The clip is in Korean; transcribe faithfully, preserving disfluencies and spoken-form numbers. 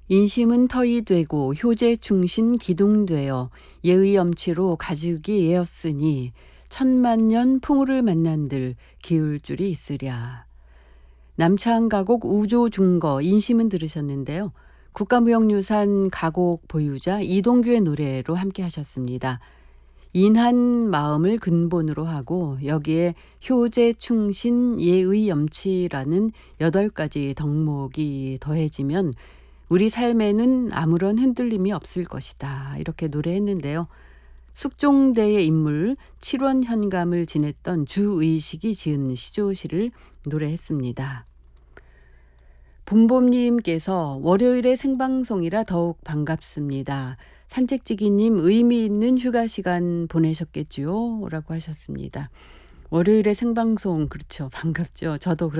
인심은 터이 되고 효제 충신 기둥되어 예의 염치로 가죽이 예었으니 천만년 풍우를 만난들 기울 줄이 있으랴. 남창 가곡 우조 중거 인심은 들으셨는데요. 국가무형유산 가곡 보유자 이동규의 노래로 함께 하셨습니다. 인한 마음을 근본으로 하고 여기에 효제 충신 예의 염치라는 여덟 가지 덕목이 더해지면 우리 삶에는 아무런 흔들림이 없을 것이다. 이렇게 노래했는데요. 숙종대의 인물 칠원현감을 지냈던 주의식이 지은 시조시를 노래했습니다. 봄봄님께서 월요일에 생방송이라 더욱 반갑습니다. 산책지기님 의미 있는 휴가 시간 보내셨겠지요? 라고 하셨습니다. 월요일에 생방송 그렇죠. 반갑죠. 저도